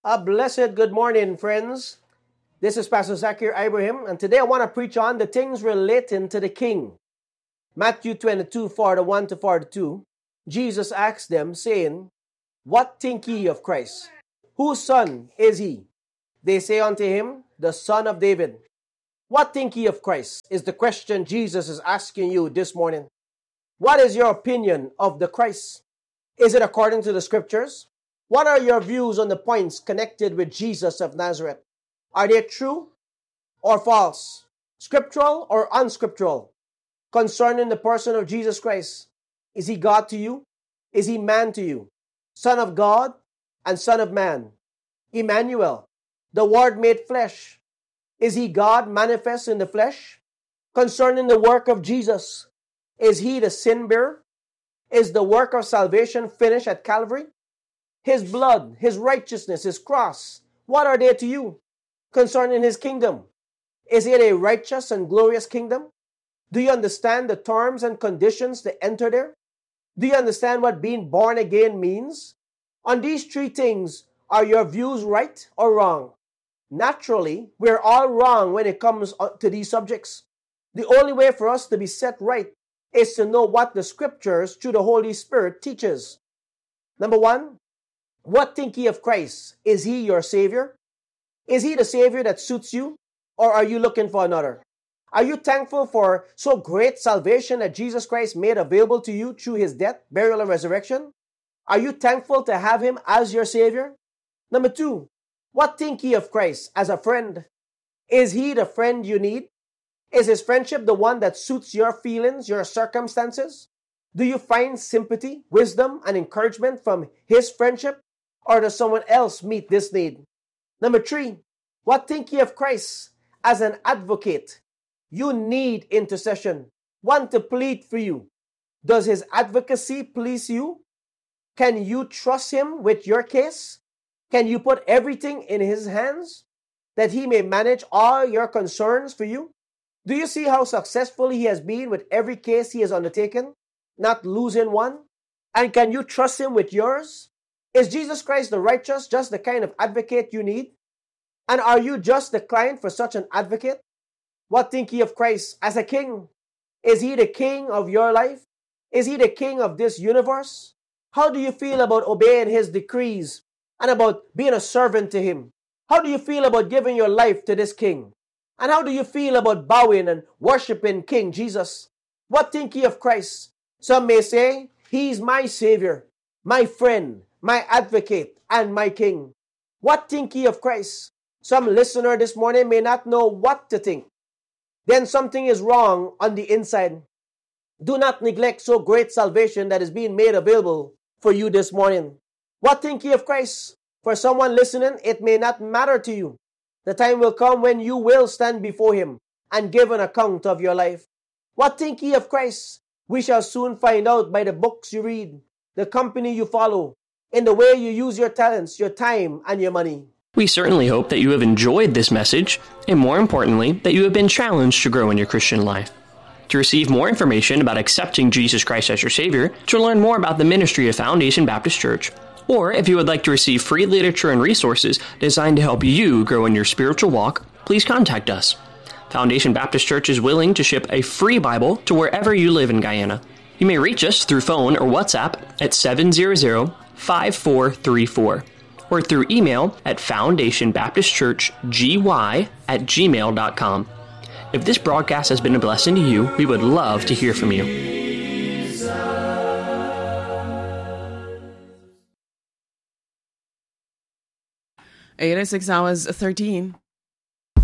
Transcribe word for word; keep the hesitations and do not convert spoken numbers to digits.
A blessed good morning, friends. This is Pastor Zakir Ibrahim, and today I want to preach on the things relating to the King. Matthew twenty-two, forty-one to forty-two, Jesus asked them, saying, What think ye of Christ? Whose son is he? They say unto him, The Son of David. What think ye of Christ is the question Jesus is asking you this morning. What is your opinion of the Christ? Is it according to the scriptures? What are your views on the points connected with Jesus of Nazareth? Are they true or false? Scriptural or unscriptural? Concerning the person of Jesus Christ, is he God to you? Is he man to you? Son of God and Son of man. Emmanuel, the Word made flesh. Is he God manifest in the flesh? Concerning the work of Jesus, is he the sin bearer? Is the work of salvation finished at Calvary? His blood, his righteousness, his cross, what are they to you? Concerning his kingdom, is it a righteous and glorious kingdom? Do you understand the terms and conditions to enter there? Do you understand what being born again means? On these three things, are your views right or wrong? Naturally, we're all wrong when it comes to these subjects. The only way for us to be set right is to know what the scriptures through the Holy Spirit teaches. Number one, what think ye of Christ? Is he your Savior? Is he the Savior that suits you? Or are you looking for another? Are you thankful for so great salvation that Jesus Christ made available to you through his death, burial, and resurrection? Are you thankful to have him as your Savior? Number two, what think ye of Christ as a friend? Is he the friend you need? Is his friendship the one that suits your feelings, your circumstances? Do you find sympathy, wisdom, and encouragement from his friendship? Or does someone else meet this need? Number three, what think ye of Christ as an advocate? You need intercession, one to plead for you. Does his advocacy please you? Can you trust him with your case? Can you put everything in his hands that he may manage all your concerns for you? Do you see how successful he has been with every case he has undertaken, not losing one? And can you trust him with yours? Is Jesus Christ the righteous just the kind of advocate you need? And are you just the client for such an advocate? What think ye of Christ as a king? Is he the king of your life? Is he the king of this universe? How do you feel about obeying his decrees and about being a servant to him? How do you feel about giving your life to this king? And how do you feel about bowing and worshiping King Jesus? What think ye of Christ? Some may say, he's my Savior, my friend, my advocate, and my king. What think ye of Christ? Some listener this morning may not know what to think. Then something is wrong on the inside. Do not neglect so great salvation that is being made available for you this morning. What think ye of Christ? For someone listening, it may not matter to you. The time will come when you will stand before him and give an account of your life. What think ye of Christ? We shall soon find out by the books you read, the company you follow, in the way you use your talents, your time, and your money. We certainly hope that you have enjoyed this message, and more importantly, that you have been challenged to grow in your Christian life. To receive more information about accepting Jesus Christ as your Savior, to learn more about the ministry of Foundation Baptist Church, or if you would like to receive free literature and resources designed to help you grow in your spiritual walk, please contact us. Foundation Baptist Church is willing to ship a free Bible to wherever you live in Guyana. You may reach us through phone or WhatsApp at seven hundred, five four three four or through email at foundationbaptistchurchgy at gmail dot com. If this broadcast has been a blessing to you, we would love to hear from you. eighty-six hours thirteen.